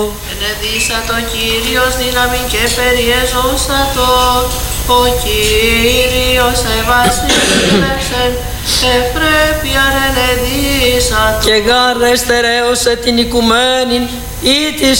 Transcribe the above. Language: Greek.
Ενεδίσατο Κύριος δύναμιν και περιεζώσατο, ο Κύριος ευασίλευσεν, ευπρέπειαν ενεδίσατο. Και γάρ εστερέωσε την οικουμένην ή της